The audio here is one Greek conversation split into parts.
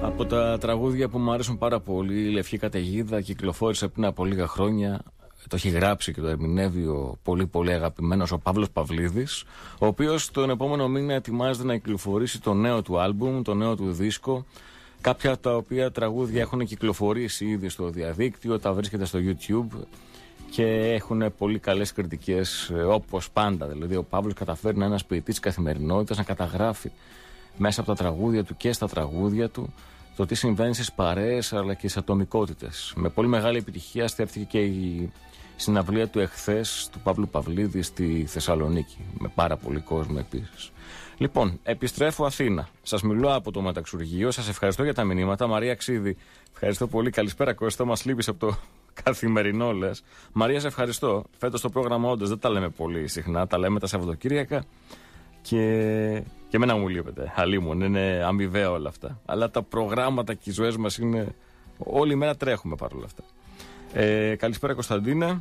Από τα τραγούδια που μου άρεσαν πάρα πολύ, η Λευκή Καταιγίδα κυκλοφόρησε πριν από λίγα χρόνια. Το έχει γράψει και το ερμηνεύει ο πολύ πολύ αγαπημένος ο Παύλος Παυλίδης, ο οποίος τον επόμενο μήνα ετοιμάζεται να κυκλοφορήσει το νέο του άλμπουμ, το νέο του δίσκο. Κάποια τα οποία τραγούδια έχουν κυκλοφορήσει ήδη στο διαδίκτυο, τα βρίσκεται στο YouTube και έχουν πολύ καλές κριτικές, όπως πάντα. Δηλαδή ο Παύλος καταφέρει να είναι ένας ποιητής καθημερινότητας, να καταγράφει μέσα από τα τραγούδια του και στα τραγούδια του το τι συμβαίνει στις παρέες αλλά και στις ατομικότητες. Με πολύ μεγάλη επιτυχία στέφθηκε και η συναυλία του εχθές του Παύλου Παυλίδη στη Θεσσαλονίκη, με πάρα πολύ κόσμο επίσης. Λοιπόν, επιστρέφω Αθήνα. Σας μιλώ από το Μεταξουργείο. Σας ευχαριστώ για τα μηνύματα. Μαρία Ξίδη, ευχαριστώ πολύ. Καλησπέρα Κώστα, μας λείπεις από το καθημερινό λες. Μαρία, σε ευχαριστώ. Φέτος το πρόγραμμα όντως δεν τα λέμε πολύ συχνά, τα λέμε τα Σαββατοκύριακα και εμένα μου λείπεται. Αλίμον, είναι αμοιβαία όλα αυτά. Αλλά τα προγράμματα και οι ζωές μας είναι. Όλη μέρα τρέχουμε παρόλα αυτά. Καλησπέρα Κωνσταντίνα.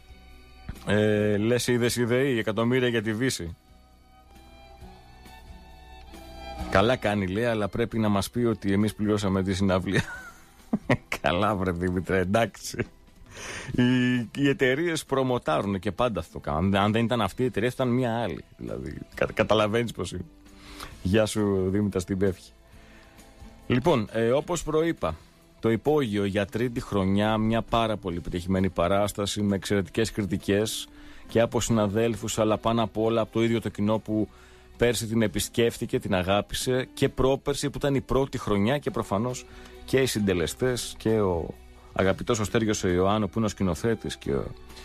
Λες είδες ιδεή, εκατομμύρια για τη Δύση. Καλά κάνει λέει, αλλά πρέπει να μας πει ότι εμείς πληρώσαμε τη συναυλία. Καλά βρε Δήμητρε, εντάξει. Οι εταιρείες προμοτάρουν και πάντα αυτό κάνουν. Αν δεν ήταν αυτή η εταιρεία θα ήταν μια άλλη. Δηλαδή καταλαβαίνεις πως είναι. Γεια σου Δήμητρα στην Πεύχη. Λοιπόν, όπως προείπα, το Υπόγειο για τρίτη χρονιά, μια πάρα πολύ πετυχημένη παράσταση με εξαιρετικές κριτικές και από συναδέλφους, αλλά πάνω απ' όλα από το ίδιο το κοινό που πέρσι την επισκέφθηκε, την αγάπησε, και πρόπερσι που ήταν η πρώτη χρονιά, και προφανώς και οι συντελεστές και ο αγαπητός ο Στέργιος ο Ιωάννου που είναι ο σκηνοθέτης και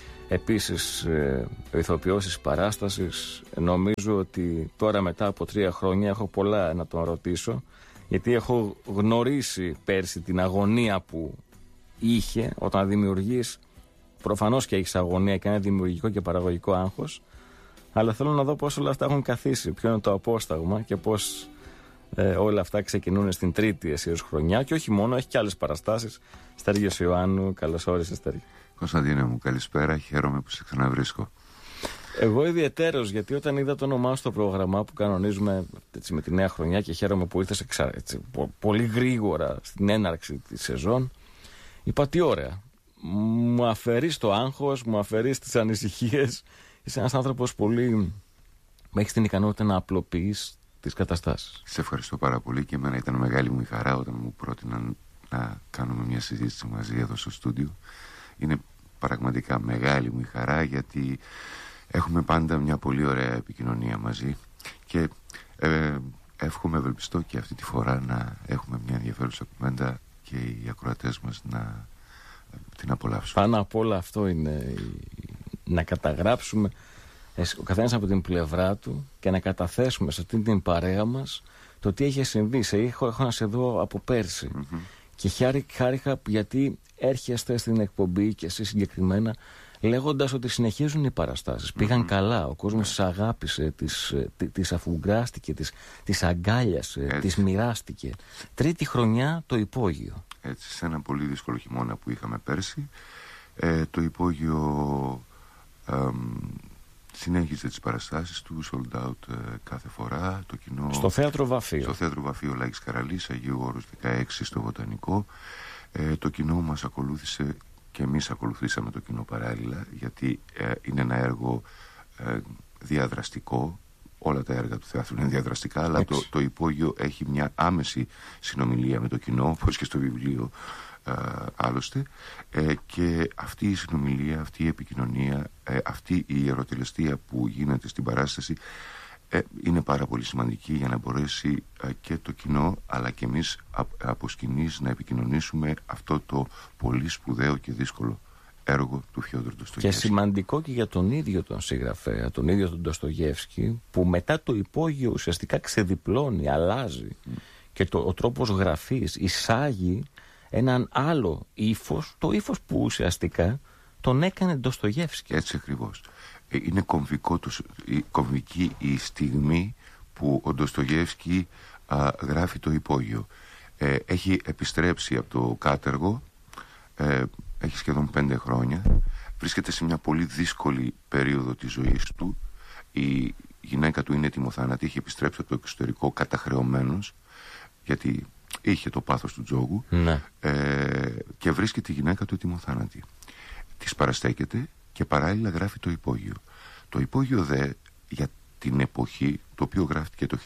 επίσης ο ηθοποιός της παράστασης. Νομίζω ότι τώρα μετά από 3 χρόνια έχω πολλά να τον ρωτήσω, γιατί έχω γνωρίσει πέρσι την αγωνία που είχε όταν δημιουργείς. Προφανώς και έχεις αγωνία και ένα δημιουργικό και παραγωγικό άγχος, αλλά θέλω να δω πώς όλα αυτά έχουν καθίσει, ποιο είναι το απόσταγμα και πώς όλα αυτά ξεκινούν στην τρίτη αισίως χρονιά. Και όχι μόνο, έχει και άλλες παραστάσεις. Στέργιος Ιωάννου, καλώς όρισες Στέργιο. Κωνσταντίνε μου, καλησπέρα, χαίρομαι που σε ξαναβρίσκω. Εγώ ιδιαιτέρως, γιατί όταν είδα το όνομά σου στο πρόγραμμα που κανονίζουμε έτσι, με τη νέα χρονιά, και χαίρομαι που ήρθες πολύ γρήγορα στην έναρξη της σεζόν, είπα τι ωραία. Μου αφαιρείς το άγχος, μου αφαιρείς τις ανησυχίες. Είσαι ένας άνθρωπος πολύ. Έχεις την ικανότητα να απλοποιείς τις καταστάσεις. Σε ευχαριστώ πάρα πολύ, και εμένα ήταν μεγάλη μου η χαρά όταν μου πρότειναν να κάνουμε μια συζήτηση μαζί εδώ στο στούντιο. Είναι πραγματικά μεγάλη μου η χαρά, γιατί έχουμε πάντα μια πολύ ωραία επικοινωνία μαζί και εύχομαι, ευελπιστώ και αυτή τη φορά να έχουμε μια ενδιαφέρουσα κουβέντα και οι ακροατές μας να την απολαύσουν. Πάνω απ' όλα αυτό είναι να καταγράψουμε ο καθένας από την πλευρά του και να καταθέσουμε σε αυτήν την παρέα μας το τι έχει συμβεί. Έχω να σε δω από πέρσι και χάρηκα γιατί έρχεστε στην εκπομπή και εσείς συγκεκριμένα λέγοντας ότι συνεχίζουν οι παραστάσεις. Πήγαν καλά, ο κόσμος τις αγάπησε, τις αφουγκράστηκε, τις αγκάλιασε, τις μοιράστηκε. Τρίτη χρονιά το Υπόγειο. Έτσι, σε ένα πολύ δύσκολο χειμώνα που είχαμε πέρσι, το Υπόγειο συνέχιζε τις παραστάσεις του, sold out κάθε φορά. Το κοινό, στο Θέατρο Βαφείο. Στο Θέατρο Βαφείο Λάκης Καραλής, Αγίου Όρους 16 στο Βοτανικό. Το κοινό μας ακολούθησε και εμείς ακολουθήσαμε το κοινό παράλληλα, γιατί είναι ένα έργο διαδραστικό. Όλα τα έργα του θεάτρου είναι διαδραστικά, αλλά το Υπόγειο έχει μια άμεση συνομιλία με το κοινό, όπως και στο βιβλίο άλλωστε, και αυτή η συνομιλία, αυτή η επικοινωνία, αυτή η ερωτελεστία που γίνεται στην παράσταση είναι πάρα πολύ σημαντική για να μπορέσει και το κοινό αλλά και εμείς από σκηνής να επικοινωνήσουμε αυτό το πολύ σπουδαίο και δύσκολο έργο του Φιόντορ Ντοστογεύσκη. Και σημαντικό και για τον ίδιο τον συγγραφέα, τον ίδιο τον Ντοστογεύσκη, που μετά το Υπόγειο ουσιαστικά ξεδιπλώνει, αλλάζει και ο τρόπος γραφής εισάγει έναν άλλο ύφος, το ύφος που ουσιαστικά τον έκανε Ντοστογεύσκη. Έτσι ακριβώς. Είναι κομβική η στιγμή που ο Ντοστογεύσκη γράφει το Υπόγειο. Έχει επιστρέψει από το κάτεργο, έχει σχεδόν 5 χρόνια, βρίσκεται σε μια πολύ δύσκολη περίοδο της ζωής του. Η γυναίκα του είναι τιμοθάνατη, έχει επιστρέψει από το εξωτερικό καταχρεωμένος, γιατί είχε το πάθος του τζόγου, και βρίσκει τη γυναίκα του έτοιμοθάνατη. Της παραστέκεται και παράλληλα γράφει το υπόγειο. Το υπόγειο δε για την εποχή, το οποίο γράφτηκε το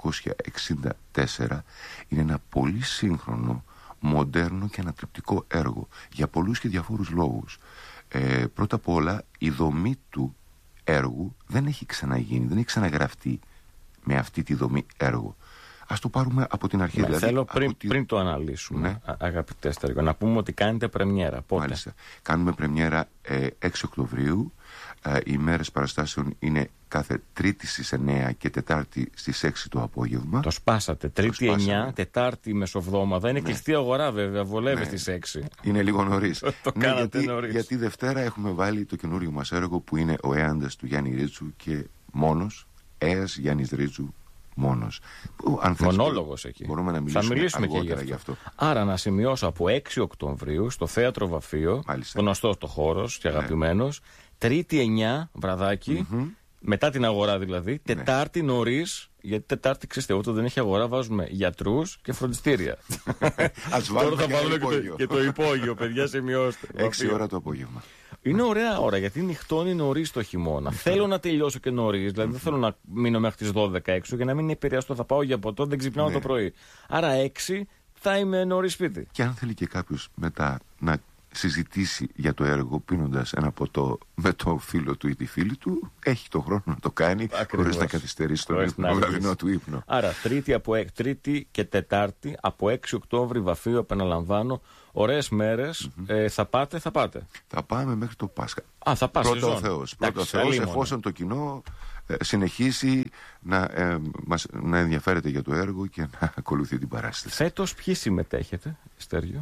1864, είναι ένα πολύ σύγχρονο, μοντέρνο και ανατρεπτικό έργο για πολλούς και διαφόρους λόγους. Πρώτα απ' όλα, η δομή του έργου δεν έχει ξαναγίνει, δεν έχει ξαναγραφτεί με αυτή τη δομή έργο. Ας το πάρουμε από την αρχή. Δηλαδή, θέλω πριν το αναλύσουμε, αγαπητέ Στέργο, να πούμε ότι κάνετε πρεμιέρα. Πότε? Μάλιστα. Κάνουμε πρεμιέρα 6 Οκτωβρίου. Οι μέρες παραστάσεων είναι κάθε Τρίτη στις 9 και Τετάρτη στις 6 το απόγευμα. Το σπάσατε. Τρίτη 9, Τετάρτη μεσοβδόμαδα. Είναι κλειστή αγορά βέβαια, βολεύει στις 6. Είναι λίγο νωρίς. Το κάνατε νωρίς. Γιατί Δευτέρα έχουμε βάλει το καινούριο μας έργο που είναι ο Έαντας του Γιάννη Ρίτσου και μόνος. Έας Γιάννης Ρίτσου μόνος. Μονόλογος εκεί. Μπορούμε να θα μιλήσουμε και γι' αυτό. Άρα να σημειώσω από 6 Οκτωβρίου στο Θέατρο Βαφείο, γνωστός το χώρος και αγαπημένος, Τρίτη 9 βραδάκι, μετά την αγορά δηλαδή, Τετάρτη νωρίς, γιατί Τετάρτη ξέρετε, όταν δεν έχει αγορά βάζουμε γιατρούς και φροντιστήρια. Ας βάλουμε τώρα θα βάλουμε και το υπόγειο, παιδιά, σημειώστε. 6 ώρα το απόγευμα. Είναι ωραία ώρα γιατί νυχτώνει νωρίς το χειμώνα. Θέλω να τελειώσω και νωρίς, δηλαδή δεν θέλω να μείνω μέχρι τις 12 έξω για να μην επηρεαστώ. Θα πάω για ποτό, δεν ξυπνάω το πρωί. Άρα 6 θα είμαι νωρίς σπίτι. Και αν θέλει και κάποιος μετά να συζητήσει για το έργο πίνοντας ένα ποτό με το φίλο του ή τη φίλη του, έχει το χρόνο να το κάνει χωρίς να καθυστερήσει τον βραδινό του ύπνο. Άρα Τρίτη και Τετάρτη από 6 Οκτώβρη Βαφείο, επαναλαμβάνω, ωραίες μέρες. Θα πάτε. Θα πάμε μέχρι το Πάσχα. Θα πας πρώτα ο Θεός, εφόσον το κοινό συνεχίσει να ενδιαφέρεται για το έργο και να ακολουθεί την παράσταση. Φέτος ποιοι συμμετέχετε, Στέργιο?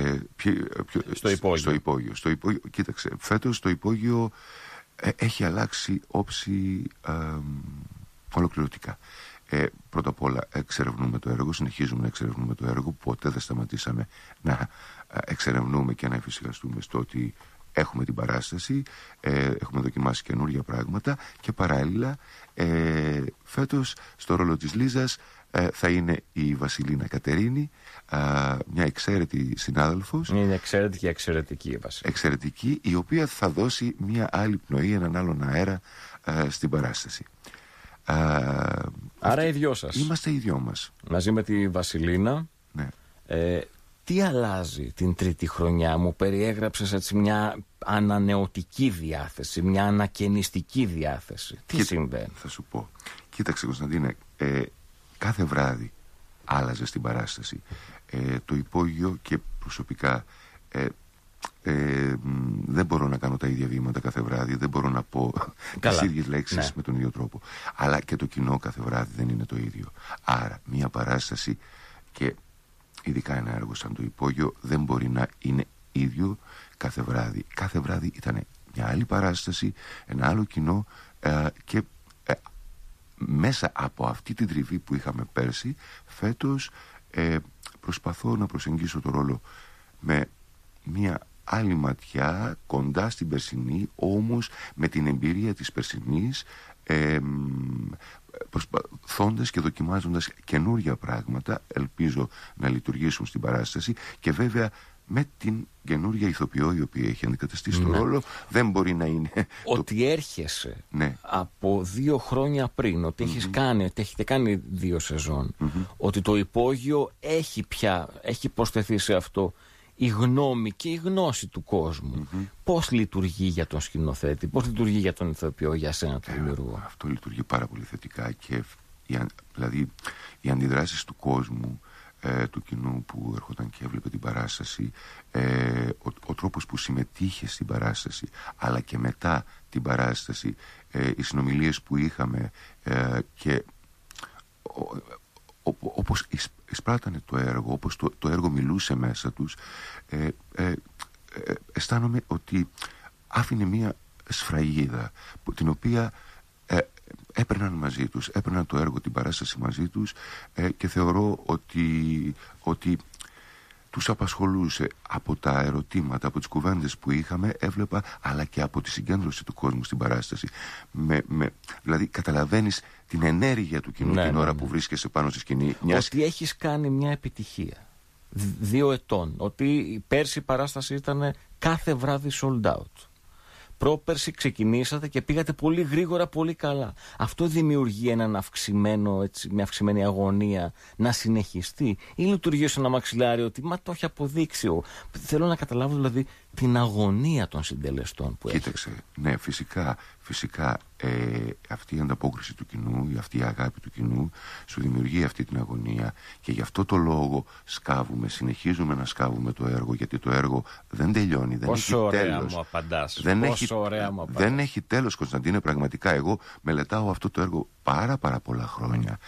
Στο υπόγειο. Κοίταξε, φέτος το υπόγειο έχει αλλάξει όψη ολοκληρωτικά. Πρώτα απ' όλα εξερευνούμε το έργο, συνεχίζουμε να εξερευνούμε το έργο. Ποτέ δεν σταματήσαμε να εξερευνούμε και να εφησυχαστούμε στο ότι έχουμε την παράσταση, έχουμε δοκιμάσει καινούργια πράγματα και παράλληλα φέτος στο ρόλο της Λίζας θα είναι η Βασιλίνα Κατερίνη, μια εξαίρετη συνάδελφος. Είναι εξαίρετη και εξαιρετική η Βασιλίνα. Εξαιρετική, η οποία θα δώσει μια άλλη πνοή, έναν άλλον αέρα στην παράσταση. Άρα οι δυο σας. Είμαστε οι δυο μας. Μαζί με τη Βασιλίνα. Ναι. Τι αλλάζει την τρίτη χρονιά? Μου περιέγραψες έτσι μια ανανεωτική διάθεση, μια ανακαινιστική διάθεση. Τι συμβαίνει? Θα σου πω. Κοίταξε Κωνσταντίνε, κάθε βράδυ άλλαζε στην παράσταση. Το υπόγειο και προσωπικά δεν μπορώ να κάνω τα ίδια βήματα κάθε βράδυ, δεν μπορώ να πω τις ίδιες λέξεις με τον ίδιο τρόπο. Αλλά και το κοινό κάθε βράδυ δεν είναι το ίδιο. Άρα μια παράσταση και ειδικά ένα έργο σαν το υπόγειο δεν μπορεί να είναι ίδιο κάθε βράδυ. Κάθε βράδυ ήταν μια άλλη παράσταση, ένα άλλο κοινό και μέσα από αυτή την τριβή που είχαμε πέρσι, φέτος προσπαθώ να προσεγγίσω το ρόλο με μια άλλη ματιά, κοντά στην περσινή, όμως με την εμπειρία της περσινής, προσπαθώντας και δοκιμάζοντας καινούργια πράγματα, ελπίζω να λειτουργήσουν στην παράσταση και βέβαια με την καινούργια ηθοποιό η οποία έχει αντικαταστήσει το ρόλο, δεν μπορεί να είναι ότι έρχεσαι από 2 χρόνια πριν, ότι έχετε κάνει 2 σεζόν, ότι το υπόγειο έχει προσθεθεί σε αυτό η γνώμη και η γνώση του κόσμου. Πώς λειτουργεί για τον σκηνοθέτη, πώς λειτουργεί για τον ηθοποιό, για σένα το δημιουργό? Αυτό λειτουργεί πάρα πολύ θετικά και δηλαδή οι αντιδράσεις του κόσμου, του κοινού που έρχονταν και έβλεπε την παράσταση, ο τρόπος που συμμετείχε στην παράσταση αλλά και μετά την παράσταση, οι συνομιλίες που είχαμε και όπως εισπράτανε το έργο, όπως το έργο μιλούσε μέσα τους, αισθάνομαι ότι άφηνε μία σφραγίδα την οποία έπαιρναν μαζί τους, έπαιρναν το έργο, την παράσταση μαζί τους και θεωρώ ότι τους απασχολούσε. Από τα ερωτήματα, από τις κουβέντες που είχαμε, έβλεπα, αλλά και από τη συγκέντρωση του κόσμου στην παράσταση. Δηλαδή καταλαβαίνεις την ενέργεια του κοινού την ώρα που βρίσκεσαι πάνω στη σκηνή. Ότι έχεις κάνει μια επιτυχία 2 ετών. Ότι πέρσι η παράσταση ήταν κάθε βράδυ sold out. Πρόπερσι ξεκινήσατε και πήγατε πολύ γρήγορα, πολύ καλά. Αυτό δημιουργεί έναν αυξημένο, έτσι, μια αυξημένη αγωνία να συνεχιστεί, ή λειτουργεί ως ένα μαξιλάρι ότι μα το έχει αποδείξει. Θέλω να καταλάβω δηλαδή την αγωνία των συντελεστών που έχει. Κοίταξε, ναι, φυσικά αυτή η ανταπόκριση του κοινού, αυτή η αγάπη του κοινού σου δημιουργεί αυτή την αγωνία, και γι' αυτό το λόγο σκάβουμε, συνεχίζουμε να σκάβουμε το έργο, γιατί το έργο δεν τελειώνει, δεν έχει τέλος. Μου απαντάς. Δεν έχει τέλος, Κωνσταντίνε, πραγματικά. Εγώ μελετάω αυτό το έργο πάρα πολλά χρόνια,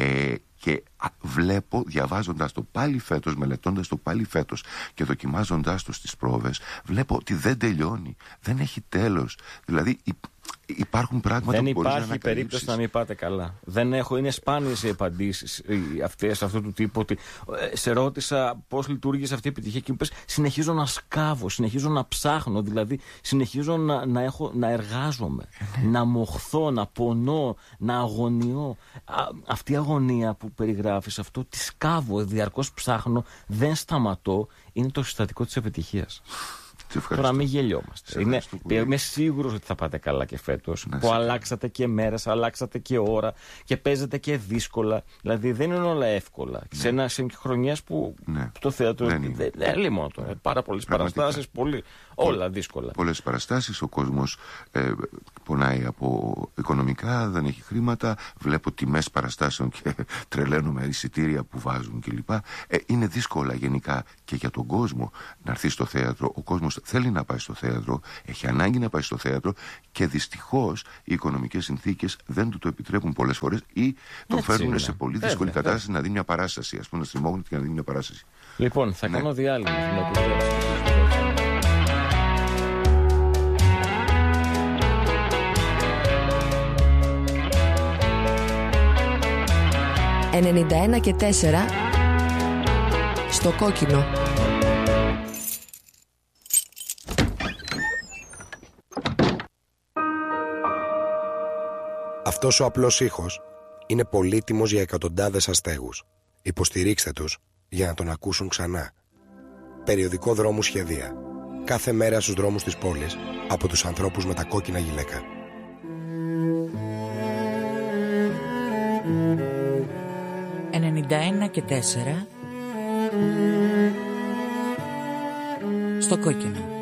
και βλέπω, διαβάζοντας το πάλι φέτος, μελετώντας το πάλι φέτος και δοκιμάζοντάς το στις πρόβες, βλέπω ότι δεν τελειώνει, δεν έχει τέλος. Δηλαδή υπάρχουν πράγματα που μπορείς να ανακαλύψεις. Δεν υπάρχει περίπτωση να μην πάτε καλά. Είναι σπάνιες οι απαντήσεις αυτές αυτού του τύπου. Ότι σε ρώτησα πώς λειτουργήσε αυτή η επιτυχία και μου είπες συνεχίζω να σκάβω, συνεχίζω να ψάχνω, δηλαδή συνεχίζω να εργάζομαι, να μοχθώ, να πονώ, να αγωνιώ. Αυτή η αγωνία που περιγράφεις, αυτό τη σκάβω, διαρκώς ψάχνω, δεν σταματώ, είναι το συστατικό της επιτυχίας. Τώρα μην γελιόμαστε. Είμαι σίγουρος ότι θα πάτε καλά και φέτος. Που αλλάξατε και μέρες, αλλάξατε και ώρα και παίζετε και δύσκολα. Δηλαδή δεν είναι όλα εύκολα. Σε χρονιές που το θέατρο δεν είναι μόνο τώρα. Πάρα πολλές παραστάσεις, όλα δύσκολα. Πολλές παραστάσεις, ο κόσμος πονάει από οικονομικά, δεν έχει χρήματα. Βλέπω τιμές παραστάσεων και τρελαίνουμε εισιτήρια που βάζουν κλπ. Είναι δύσκολα γενικά και για τον κόσμο να έρθει στο θέατρο. Ο κόσμος θέλει να πάει στο θέατρο, έχει ανάγκη να πάει στο θέατρο, και δυστυχώς οι οικονομικές συνθήκες δεν του το επιτρέπουν πολλές φορές, ή τον φέρνουν σε πολύ δύσκολη κατάσταση να δει μια παράσταση. Ας πούμε, να στριμώγονται και να δει μια παράσταση. Λοιπόν, θα κάνω διάλειμμα. 91,4 στο κόκκινο. Αυτός ο απλός ήχος είναι πολύτιμος για εκατοντάδες αστέγους. Υποστηρίξτε τους για να τον ακούσουν ξανά. Περιοδικό Δρόμου Σχεδία. Κάθε μέρα στους δρόμους της πόλης από τους ανθρώπους με τα κόκκινα γυλαίκα. 91,4 στο κόκκινο.